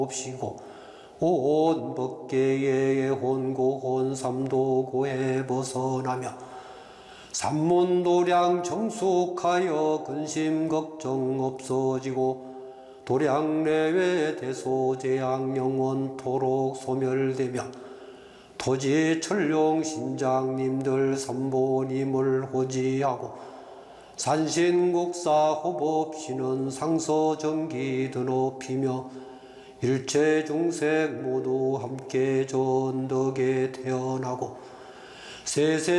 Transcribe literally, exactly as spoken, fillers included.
옵시고 온 법계의 혼고 혼삼도고에 벗어나며 삼문도량 정숙하여 근심 걱정 없어지고 도량내외 대소재앙 영원토록 소멸되며 토지 천룡 신장님들 삼보님을 호지하고 산신국사 호법신은 상서정기 드높이며 일체 중생 모두 함께 전덕에 태어나고 세세